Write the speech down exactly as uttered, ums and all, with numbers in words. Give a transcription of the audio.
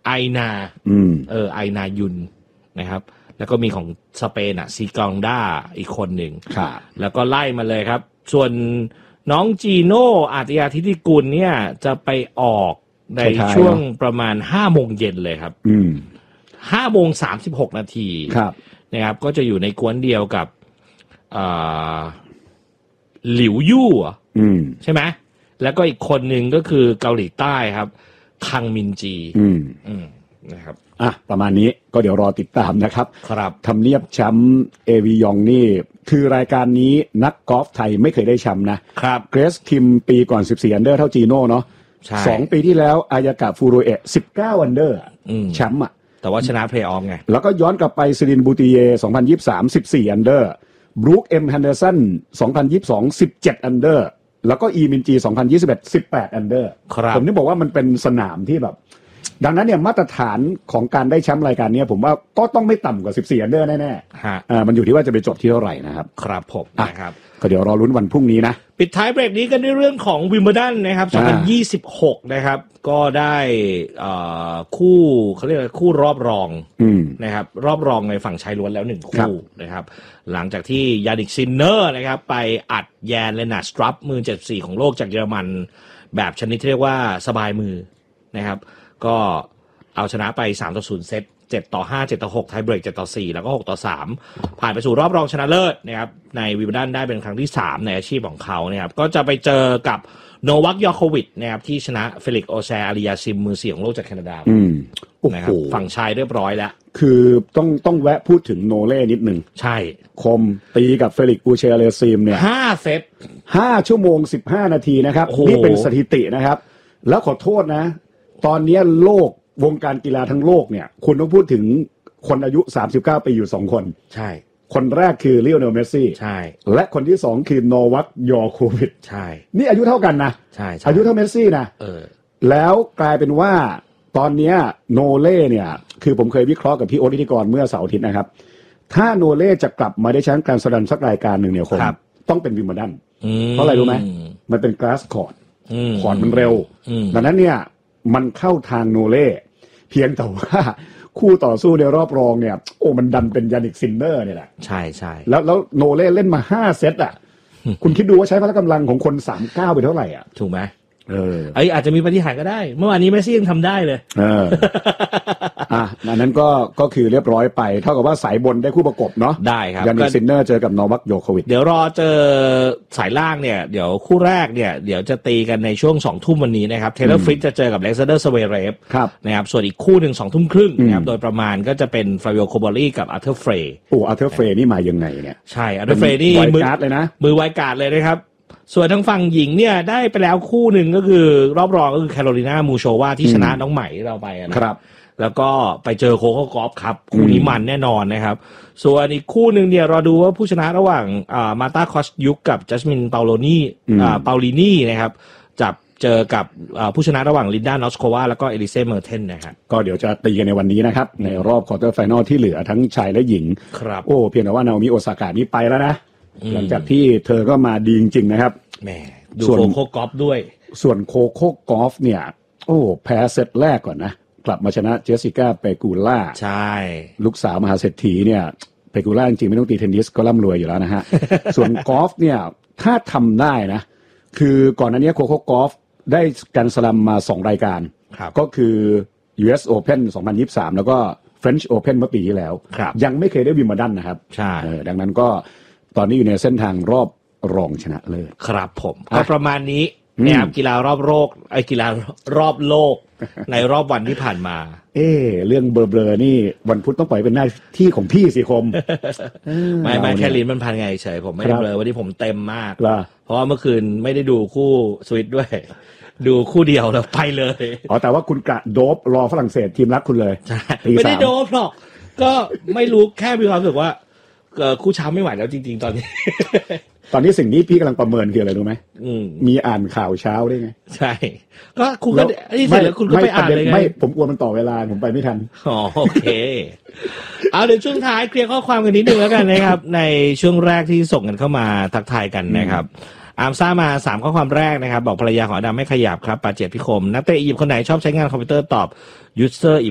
ไอนาเออไอนายุนนะครับแล้วก็มีของสเปนอ่ะซีกองด้าอีกคนหนึ่งแล้วก็ไล่มาเลยครับส่วนน้องจีโน่อาติยาธิติกุลเนี่ยจะไปออกในช่วงประมาณห้าโมงเย็นเลยครับห้าโมงสามสิบหกนาทีนะครับก็จะอยู่ในกวนเดียวกับหลิวยู่ใช่ไหมแล้วก็อีกคนหนึ่งก็คือเกาหลีใต้ครับคังมินจีนะครับอ่ะประมาณนี้ก็เดี๋ยวรอติดตามนะครับครับทำเนียบแชมป์เอวียองนี่คือรายการนี้นักกอล์ฟไทยไม่เคยได้แชมป์นะครับเกรซคิมปีก่อนสิบสี่อันเดอร์เท่าจีโน่เนาะสองปีที่แล้วอายากะฟูโรเอะสิบเก้าอันเดอร์แชมป์อ่ะแต่ว่าชนะเพลย์ออฟไงแล้วก็ย้อนกลับไปซิรินบูติเยสองพันยี่สิบสาม สิบสี่อันเดอร์บรูคเอ็มแฮนเดอร์สันสองพันยี่สิบสอง สิบเจ็ดอันเดอร์แล้วก็อีมินจีสองพันยี่สิบเอ็ด สิบแปดอันเดอร์ผมนี่บอกว่ามันเป็นสนามที่แบบดังนั้นเนี่ยมาตรฐานของการได้แชมป์รายการนี้ผมว่าก็ต้องไม่ต่ำกว่าสิบสี่อันเดอร์แน่ๆฮะอ่ามันอยู่ที่ว่าจะไปจบที่เท่าไหร่นะครับครับผมนะครับก็เดี๋ยวรอลุ้นวันพรุ่งนี้นะปิดท้ายเบรกนี้กันด้วยเรื่องของวิมเบิลดันนะครับสองพันยี่สิบหกนะครับก็ได้อ่าคู่เขาเรียกว่าคู่รอบรองนะครับรอบรองในฝั่งชายล้วนแล้วหนึ่งคู่นะครับหลังจากที่ยานิกซินเนอร์นะครับไปอัดแยนเลนาร์ดสตรัปมือเจ็ดสี่ของโลกจากเยอรมันแบบชนิดที่เรียกว่าสบายมือนะครับก็เอาชนะไปสามต่อศูนย์เซตเจ็ดต่อห้า เจ็ดต่อหกไทยเบรกเจ็ดต่อสี่แล้วก็หกต่อสามผ่านไปสู่รอบรองชนะเลิศนะครับในวิมเบิลดันได้เป็นครั้งที่สามในอาชีพของเขานะครับก็จะไปเจอกับโนวัคยอโควิชนะครับที่ชนะเฟลิกโอแซอาริยาซิมมือสี่ของโลกจากแคนาดานะครับฝั่งชายเรียบร้อยแล้วคือต้องต้องแวะพูดถึงโนเล่นิดหนึ่งใช่คมตีกับเฟลิกอูเชอาริยาซิมเนี่ยห้าเซตห้าชั่วโมงสิบห้านาทีนะครับนี่เป็นสถิตินะครับแล้วขอโทษนะตอนนี้โลกวงการกีฬาทั้งโลกเนี่ยคุณต้องพูดถึงคนอายุสามสิบเก้าปีอยู่สองคนใช่คนแรกคือลีโอเนลเมสซี่ใช่และคนที่สองคือโนวัคยอโควิชใช่นี่อายุเท่ากันนะใช่อายุเท่าเมสซี่นะเออแล้วกลายเป็นว่าตอนนี้โนเล่เนี่ยคือผมเคยวิเคราะห์กับพี่โอ๊ตพิธีกรเมื่อเสาร์อาทิตย์นะครับถ้าโนเล่จะกลับมาได้แชมป์การแสดงสักรายการหนึ่งเนี่ยคงต้องเป็นวิมเบิลดันเพราะอะไรรู้ไหมมันเป็นกราสคอร์ตคอร์ตมันเร็วดังนั้นเนี่ยมันเข้าทางโนเล่เพียงแต่ว่าคู่ต่อสู้ในรอบรองเนี่ยโอ้มันดันเป็นยานิกซินเนอร์เนี่ยแหละใช่ใช่แล้วแล้วโนเล่เล่นมาห้าเซตอ่ะ คุณคิดดูว่าใช้พละกำลังของคนสามสิบเก้าไปเท่าไหร่อ่ะถูกไหมเออไอ้อาจจะมีปาฏิหาริย์ก็ได้เมื่อวานนี้เมสซี่ยังทำได้เลยเอออ่ะอันนั้นก็ก็คือเรียบร้อยไปเท่ากับว่าสายบนได้คู่ประกบเนาะได้ครับยานิกซินเนอร์เจอกับโนวัคโยโควิชเดี๋ยวรอเจอสายล่างเนี่ยเดี๋ยวคู่แรกเนี่ยเดี๋ยวจะตีกันในช่วงสองทุ่มวันนี้นะครับเทเลอร์ฟริกจะเจอกับเล็กซานเดอร์สเวเรฟนะครับส่วนอีกคู่หนึ่งสองทุ่มครึ่งนะครับโดยประมาณก็จะเป็นฟลาวิโอโคบอลี่กับอาร์เธอร์เฟรย์โอ้อาร์เธอร์เฟรย์นี่มายังไงเนี่ยใช่อาร์เธอร์เฟรย์นี่มือการ์ดเลยนะมือไวการ์ดเลยนะครับส่วนทางฝั่งหญิงเนี่ยได้ไปแล้วคู่หนึ่งก็คือรอบรองก็คือแคโรไลนามูโชวาที่ชนะน้องใหม่เราไปนะครับแล้วก็ไปเจอโคโค่กอล์ฟครับคู่นี้มันแน่นอนนะครับส่วนอีกคู่หนึ่งเนี่ยรอดูว่าผู้ชนะระหว่างอ่ามาตาคอสยุกกับจัสมินเปาโลนี่อ่าเปาลินี่นะครับจับเจอกับผู้ชนะระหว่างลินดานอสโควาแล้วก็เอลิเซ่เมอร์เทนนะครับก็เดี๋ยวจะตีกันในวันนี้นะครับในรอบควอเตอร์ไฟนอลที่เหลือทั้งชายและหญิงครับโอ้เพียงแต่ว่านาโอมิโอซากะนี่ไปแล้วนะหลังจากที่เธอก็มาดีจริงๆนะครับแหมดูโคโค่กอล์ฟด้วยส่วนโคโค่กอล์ฟเนี่ยโอ้แพ้เซตแรกก่อนนะกลับมาชนะเจสสิก้าเปกูล่าใช่ลูกสาวมหาเศรษฐีเนี่ยเปกูล่าจริงๆไม่ต้องตีเทนนิสก็ร่ำรวยอยู่แล้วนะฮะ ส่วนกอล์ฟเนี่ยถ้าทำได้นะคือก่อนหน้านี้โคโค่กอล์ฟได้การสลัมมาสองรายการก็คือ ยู เอส Open สองพันยี่สิบสามแล้วก็ French Open เมื่อปีที่แล้วยังไม่เคยได้วิมเบิลดันนะครับใช่ดังนั้นก็ตอนนี้อยู่ในเส้นทางรอบรองชนะเลิศครับผมก็ประมาณนี้นะครับกีฬารอบโลกไอ้กีฬารอบโลกในรอบวันที่ผ่านมาเอ๊เรื่องเบลอๆนี่วันพุธต้องปล่อยเป็นหน้าที่ของพี่สิคมไม่ไม่แค่ลิ้นมันพันไงเฉยผมไม่ได้เบลอวันนี้ผมเต็มมากเพราะว่าเมื่อคืนไม่ได้ดูคู่สวิตด้วยดูคู่เดียวแล้วไปเลยอ๋อแต่ว่าคุณกะโดบรอฝรั่งเศสทีมรักคุณเลยใช่ไม่ได้โดบหรอกก็ไม่รู้แค่มีความรู้สึกว่าคู่เช้าไม่ไหวแล้วจริงๆตอนนี้ตอนนี้สิ่งนี้พี่กำลังประเมินคืออะไรรู้ไหมมีอ่านข่าวเช้าได้ไงใช่ก็คุณก็นี่เสร็จแล้วคุณก็ไปอ่านเลยไงไม่ผมกลัวมันต่อเวลาผมไปไม่ทันอ๋อโอเคเอาเดี๋ยวช่วงท้ายเคลียร์ข้อความกันนิดนึงแล้วกันนะครับในช่วงแรกที่ส่งกันเข้ามาทักทายกันนะครับอาร์มซ่ามาสามข้อความแรกนะครับบอกภรรยาของอดัมไม่ขยับครับปาเจ็บพิคมนักเตะอียิปต์คนไหนชอบใช้งานคอมพิวเตอร์ตอบยูสเซอร์